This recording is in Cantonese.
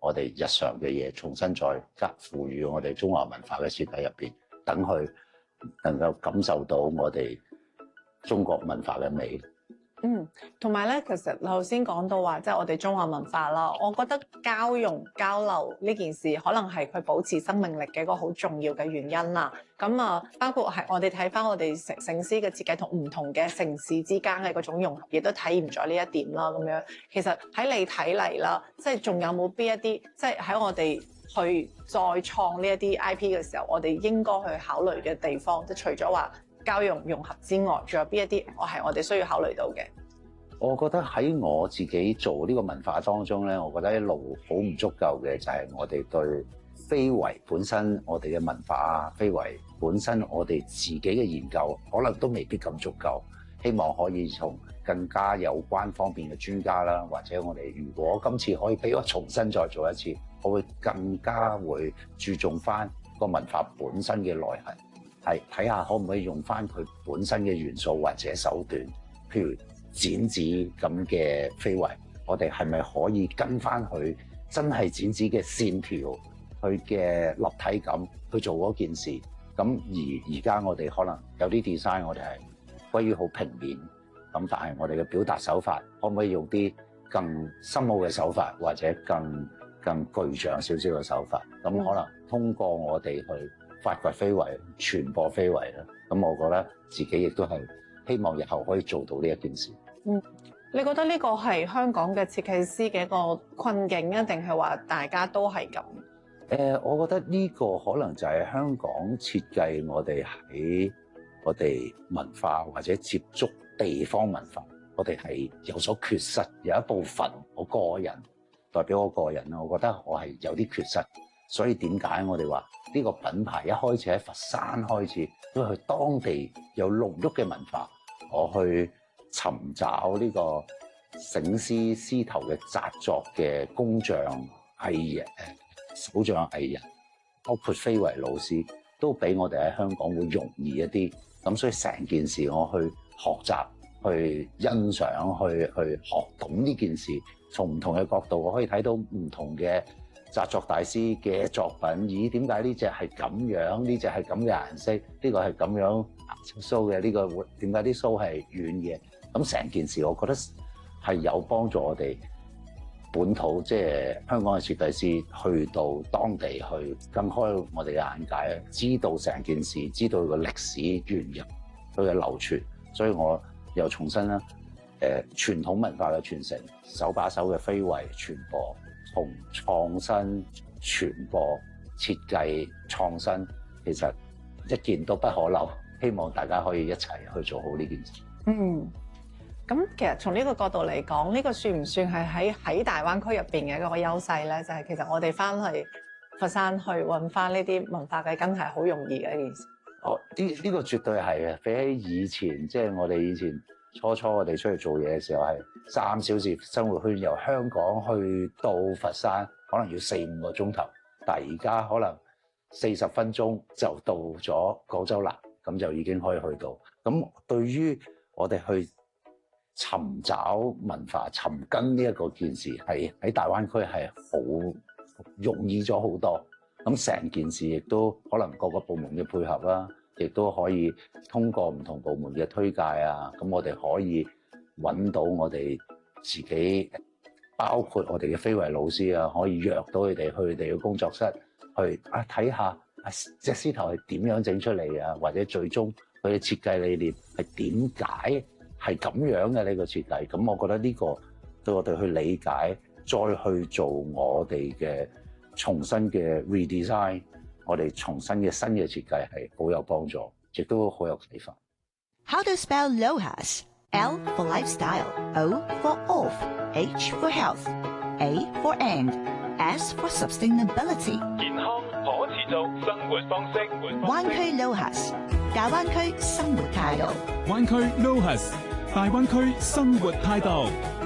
我哋日常嘅嘢重新再加賦予我哋中華文化嘅設計入邊，等佢能夠感受到我哋中國文化嘅美。 同埋咧，其實你頭先講到話，即係我哋中華文化啦，我覺得交融交流呢件事，可能係佢保持生命力嘅一個好重要嘅原因啦。咁啊，包括係我哋睇翻我哋城市嘅設計同唔同嘅城市之間嘅嗰種融合，亦都體驗咗呢一點啦。咁樣其實喺你睇嚟啦，即係仲有冇邊一啲，即係喺我哋去再創呢一啲 IP 嘅時候，我哋應該去考慮嘅地方，即係除咗話交融融合之外，仲有邊一啲我哋需要考慮到嘅？ 我覺得喺我自己做呢個文化當中咧，我覺得一路好唔足夠嘅就係我哋對非遺本身我哋嘅文化啊，非遺本身我哋自己嘅研究可能都未必咁足夠。希望可以從更加有關方面嘅專家啦，或者我哋如果今次可以俾我重新再做一次，我會更加會注重翻個文化本身嘅內涵，係睇下可唔可以用翻佢本身嘅元素或者手段，譬如剪紙咁嘅非遺，我哋係咪可以跟翻佢真係剪紙嘅線條，佢嘅立體感去做嗰件事？咁而家我哋可能有啲 design，我哋係歸於好平面，咁但係我哋嘅表達手法可唔可以用啲更深奧嘅手法，或者更具象少少嘅手法？咁可能通過我哋去發掘非遺、傳播非遺啦。咁我覺得自己亦都係希望日後可以做到呢一件事。 你覺得呢個係香港嘅設計師嘅一個困境啊，定係話大家都係咁？ 我覺得呢個可能就係香港設計我哋喺我哋文化或者接觸地方文化，我哋係有所缺失。有一部分我個人代表我個人啦，我覺得我係有啲缺失。所以點解我哋話呢個品牌一開始喺佛山開始，因為佢當地有濃郁嘅文化，我去尋找呢個醒獅獅頭嘅紮作嘅工匠藝人、手匠藝人，包括非遺老師，都比我哋喺香港會容易一啲。咁所以成件事我去學習、去欣賞、去學懂呢件事，從唔同嘅角度，我可以睇到唔同嘅紮作大師嘅作品。咦？點解呢隻係咁樣？呢隻係咁嘅顏色？呢個係咁樣鬚嘅？呢個點解啲鬚係軟嘅？咁成件事，我覺得係有幫助我哋本土，即係香港嘅設計師去到當地去更開我哋嘅眼界，知道成件事，知道個歷史源入，佢嘅流傳。所以我又重新啦，傳統文化嘅傳承，手把手嘅非遺傳播，從創新傳播、設計創新，其實一件都不可漏。希望大家可以一齊去做好呢件事。 咁其實從呢個角度嚟講，呢個算唔算係喺大灣區入邊嘅一個優勢咧？就係其實我哋翻去佛山去揾翻呢啲文化嘅根係好容易嘅一件事。 呢個絕對係嘅，比起以前，即係我哋以前初我哋出去做嘢嘅時候係3小時生活圈，由香港去到佛山可能要4-5個鐘頭，但係而家可能40分鐘就到咗廣州南，咁就已經可以去到。咁對於我哋去尋找文化、尋根呢一個件事，係喺大灣區係好容易咗好多。咁成件事亦都可能各個部門嘅配合啦，亦都可以通過唔同部門嘅推介啊。咁我哋可以揾到我哋自己，包括我哋嘅非遺老師啊，可以約到佢哋去佢哋嘅工作室去睇下隻獅頭係點樣整出嚟啊，或者最終佢嘅設計理念係點解係咁樣嘅呢個設計。咁我覺得呢個對我哋去理解，再去做我哋嘅重新嘅 redesign， 我哋重新嘅新嘅設計係好有幫助，亦都好有啟發。 How to spell LOHAS? L for lifestyle, O for off, H for health, A for and, S for sustainability。 健康可持續生活方式。 灣區 LOHAS， 大灣區生活態度。 灣區 LOHAS， 大灣區生活態度。